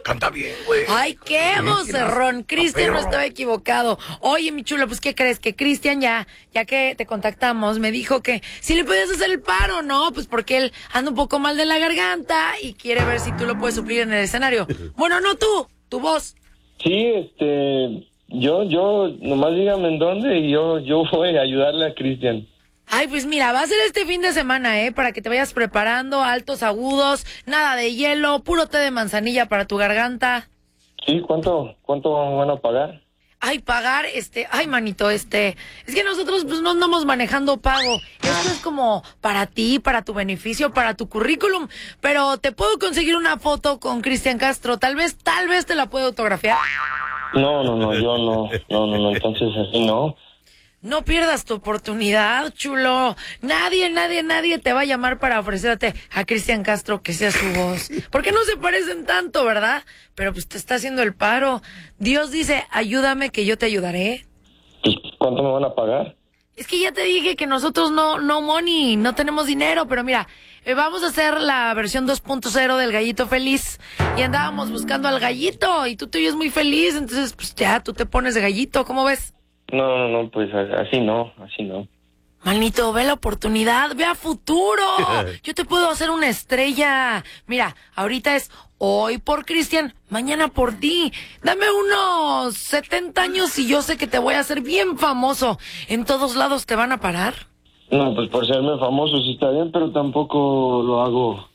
Canta bien, güey. Ay, qué vocerrón. Cristian no estaba equivocado. Oye, mi chulo, pues, ¿qué crees? Que Cristian ya que te contactamos, me dijo que si le podías hacer el paro, ¿no? Pues porque él anda un poco mal de la garganta y quiere ver si tú lo puedes suplir en el escenario. Bueno, no tú, tu voz. Sí, yo, nomás dígame en dónde y yo voy a ayudarle a Cristian. Ay, pues mira, va a ser este fin de semana, para que te vayas preparando, altos, agudos, nada de hielo, puro té de manzanilla para tu garganta. Sí, ¿cuánto van a pagar? Ay, pagar, ay, manito, es que nosotros pues no andamos manejando pago. Esto es como para ti, para tu beneficio, para tu currículum. Pero te puedo conseguir una foto con Cristian Castro, tal vez te la puedo autografiar. No, yo no, entonces así no. No pierdas tu oportunidad, chulo. Nadie te va a llamar para ofrecerte a Cristian Castro que sea su voz. Porque no se parecen tanto, ¿verdad? Pero pues te está haciendo el paro. Dios dice, ayúdame que yo te ayudaré. Pues, ¿cuánto me van a pagar? Es que ya te dije que nosotros no money, no tenemos dinero, pero mira, vamos a hacer la versión 2.0 del Gallito Feliz. Y andábamos buscando al gallito y tú te oyes muy feliz, entonces pues ya tú te pones de gallito, ¿cómo ves? No, pues así no. Manito, ve la oportunidad, ve a futuro. Yo te puedo hacer una estrella. Mira, ahorita es hoy por Cristian, mañana por ti. Dame unos 70 años y yo sé que te voy a hacer bien famoso. En todos lados te van a parar. No, pues por serme famoso sí está bien, pero tampoco lo hago.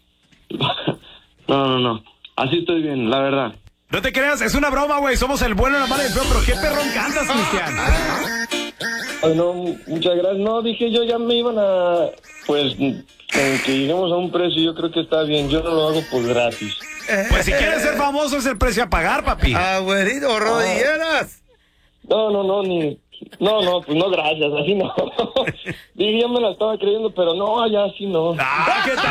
No. Así estoy bien, la verdad. No te creas, es una broma, güey. Somos el bueno, la mala y el feo, pero qué perrón cantas, Cristian. Ay, no, muchas gracias. No, dije yo ya me iban a... Pues, con que lleguemos a un precio, yo creo que está bien. Yo no lo hago por gratis. Pues si quieres ser famoso es el precio a pagar, papi. Abuelito, rodilleras. No, ni... No, pues no, gracias, así no. Dije, ya me la estaba creyendo, pero no, ya así no. ¿Qué tal?